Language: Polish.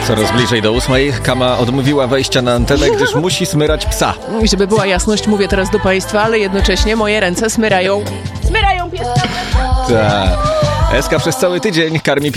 Coraz bliżej do 8. Kama odmówiła wejścia na antenę, gdyż musi smyrać psa. I żeby była jasność, mówię teraz do państwa, ale jednocześnie moje ręce smyrają pieska. Ta. Eska przez cały tydzień karmi